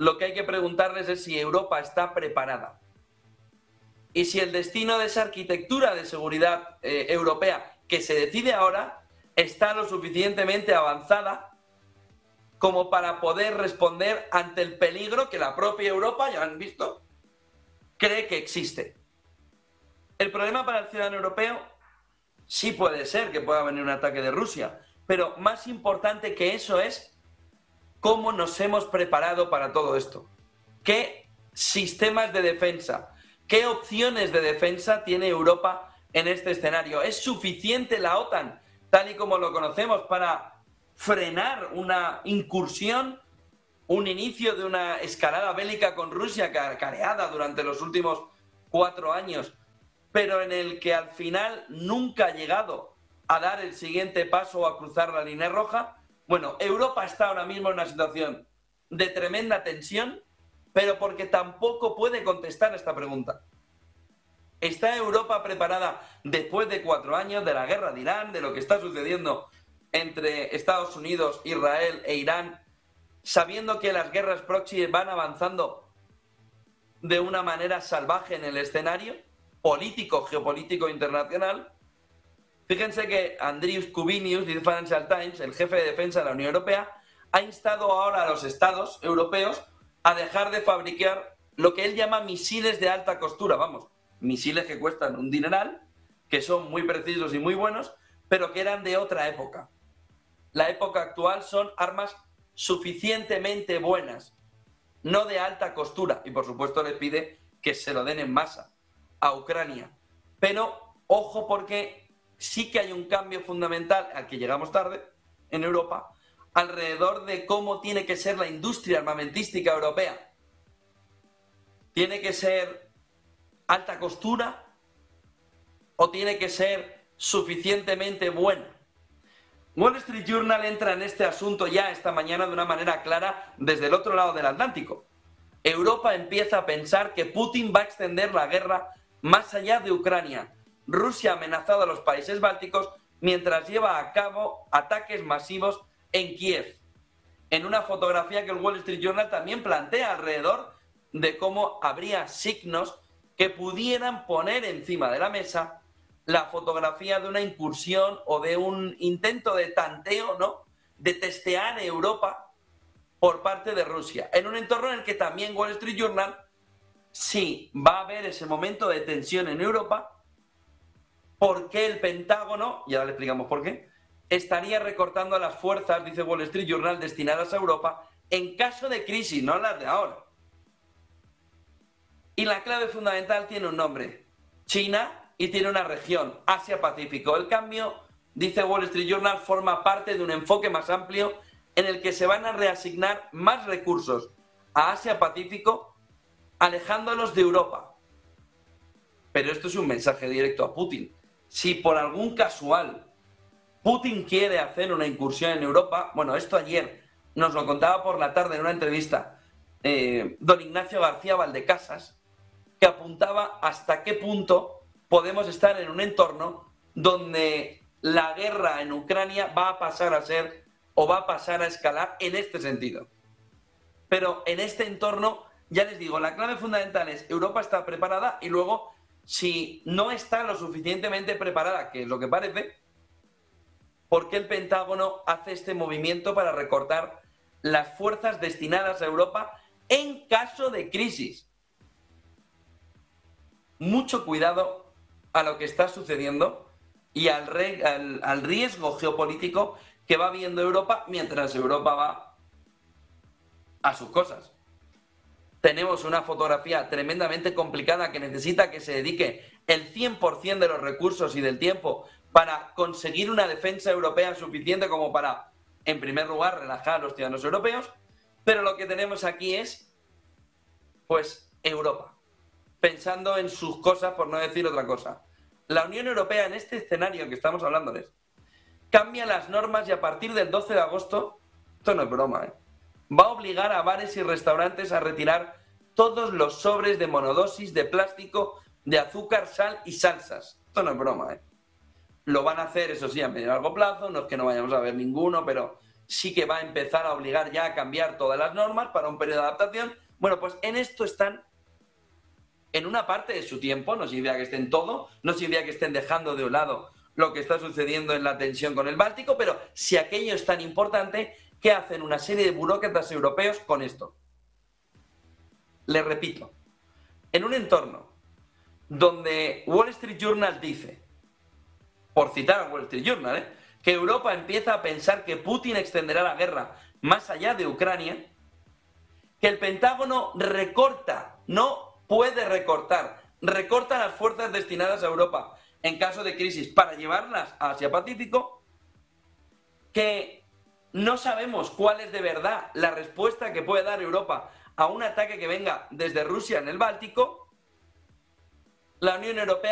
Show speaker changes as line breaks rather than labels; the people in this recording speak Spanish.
lo que hay que preguntarles es si Europa está preparada. Y si el destino de esa arquitectura de seguridad europea que se decide ahora está lo suficientemente avanzada como para poder responder ante el peligro que la propia Europa, ya han visto, cree que existe. El problema para el ciudadano europeo sí puede ser que pueda venir un ataque de Rusia, pero más importante que eso es cómo nos hemos preparado para todo esto. ¿Qué sistemas de defensa, qué opciones de defensa tiene Europa en este escenario? ¿Es suficiente la OTAN, tal y como lo conocemos, para frenar una incursión, un inicio de una escalada bélica con Rusia careada durante los últimos 4 años, pero en el que al final nunca ha llegado a dar el siguiente paso o a cruzar la línea roja? Bueno, Europa está ahora mismo en una situación de tremenda tensión, pero porque tampoco puede contestar esta pregunta. ¿Está Europa preparada después de 4 años de la guerra de Irán, de lo que está sucediendo entre Estados Unidos, Israel e Irán, sabiendo que las guerras proxy van avanzando de una manera salvaje en el escenario político, geopolítico internacional? Fíjense que Andrius Kubilius, de Financial Times, el jefe de defensa de la Unión Europea, ha instado ahora a los estados europeos a dejar de fabricar lo que él llama misiles de alta costura, vamos, misiles que cuestan un dineral, que son muy precisos y muy buenos, pero que eran de otra época. La época actual son armas suficientemente buenas, no de alta costura, y por supuesto les pide que se lo den en masa a Ucrania. Pero ojo, porque sí que hay un cambio fundamental al que llegamos tarde en Europa alrededor de cómo tiene que ser la industria armamentística europea. ¿Tiene que ser alta costura o tiene que ser suficientemente buena? Wall Street Journal entra en este asunto ya esta mañana de una manera clara desde el otro lado del Atlántico. Europa empieza a pensar que Putin va a extender la guerra más allá de Ucrania. Rusia ha amenazado a los países bálticos mientras lleva a cabo ataques masivos en Kiev. En una fotografía que el Wall Street Journal también plantea alrededor de cómo habría signos que pudieran poner encima de la mesa la fotografía de una incursión o de un intento de tanteo, ¿no?, de testear Europa por parte de Rusia, en un entorno en el que también Wall Street Journal sí va a haber ese momento de tensión en Europa, porque el Pentágono, y ahora le explicamos por qué, estaría recortando a las fuerzas, dice Wall Street Journal, destinadas a Europa en caso de crisis, no las de ahora. Y la clave fundamental tiene un nombre: China, y tiene una región, Asia-Pacífico. El cambio, dice Wall Street Journal, forma parte de un enfoque más amplio en el que se van a reasignar más recursos a Asia-Pacífico, alejándolos de Europa. Pero esto es un mensaje directo a Putin. Si por algún casual Putin quiere hacer una incursión en Europa, bueno, esto ayer nos lo contaba por la tarde en una entrevista don Ignacio García Valdecasas, que apuntaba hasta qué punto podemos estar en un entorno donde la guerra en Ucrania va a pasar a ser o va a pasar a escalar en este sentido. Pero en este entorno, ya les digo, la clave fundamental es Europa está preparada, y luego, si no está lo suficientemente preparada, que es lo que parece, ¿por qué el Pentágono hace este movimiento para recortar las fuerzas destinadas a Europa en caso de crisis? Mucho cuidado a lo que está sucediendo y al riesgo geopolítico que va viendo Europa mientras Europa va a sus cosas. Tenemos una fotografía tremendamente complicada que necesita que se dedique el 100% de los recursos y del tiempo para conseguir una defensa europea suficiente como para, en primer lugar, relajar a los ciudadanos europeos, pero lo que tenemos aquí es, pues, Europa, pensando en sus cosas, por no decir otra cosa. La Unión Europea, en este escenario que estamos hablándoles, cambia las normas y a partir del 12 de agosto, esto no es broma, va a obligar a bares y restaurantes a retirar todos los sobres de monodosis de plástico, de azúcar, sal y salsas. Esto no es broma, Lo van a hacer, eso sí, a medio y largo plazo, no es que no vayamos a ver ninguno, pero sí que va a empezar a obligar ya a cambiar todas las normas para un periodo de adaptación. Bueno, pues en esto están en una parte de su tiempo, no significa que estén todo, no significa que estén dejando de un lado lo que está sucediendo en la tensión con el Báltico, pero si aquello es tan importante, ¿qué hacen una serie de burócratas europeos con esto? Les repito, en un entorno donde Wall Street Journal dice, por citar a Wall Street Journal, que Europa empieza a pensar que Putin extenderá la guerra más allá de Ucrania, que el Pentágono recorta, no puede recortar, recorta las fuerzas destinadas a Europa en caso de crisis para llevarlas a Asia-Pacífico, que no sabemos cuál es de verdad la respuesta que puede dar Europa a un ataque que venga desde Rusia en el Báltico, la Unión Europea